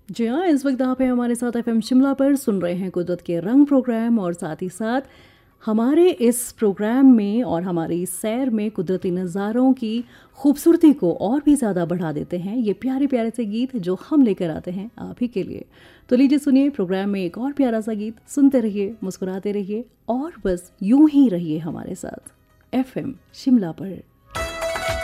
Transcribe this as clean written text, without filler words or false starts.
जी हाँ, इस वक्त आप हैं हमारे साथ एफएम शिमला पर, सुन रहे हैं कुदरत के रंग प्रोग्राम। और साथ ही साथ हमारे इस प्रोग्राम में और हमारी इस सैर में कुदरती नज़ारों की खूबसूरती को और भी ज़्यादा बढ़ा देते हैं ये प्यारे प्यारे से गीत जो हम लेकर आते हैं आप ही के लिए। तो लीजिए सुनिए प्रोग्राम में एक और प्यारा सा गीत, सुनते रहिए, मुस्कुराते रहिए और बस यूं ही रहिए हमारे साथ एफएम शिमला पर।